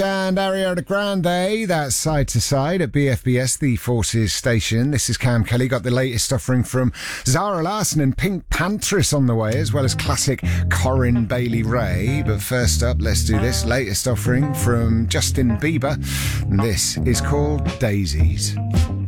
And Ariana Grande, that's Side to Side at BFBS, the Forces station. This is Cam Kelly, got the latest offering from Zara Larsson and Pink Panthers on the way, as well as classic Corinne Bailey Rae. But first up, let's do this latest offering from Justin Bieber. And this is called Daisies.